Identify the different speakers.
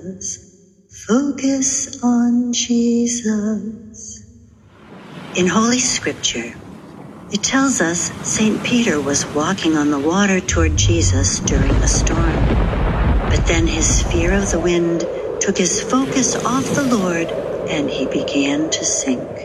Speaker 1: Focus on Jesus. In Holy Scripture, it tells us St. Peter was walking on the water toward Jesus during a storm. But then his fear of the wind took his focus off the Lord and he began to sink.